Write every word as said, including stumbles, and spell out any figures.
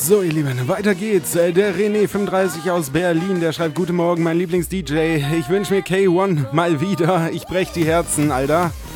So, ihr Lieben, weiter geht's. Der René fünfunddreißig aus Berlin, der schreibt: Guten Morgen, mein Lieblings-D J. Ich wünsche mir K eins mal wieder. Ich brech die Herzen, Alter.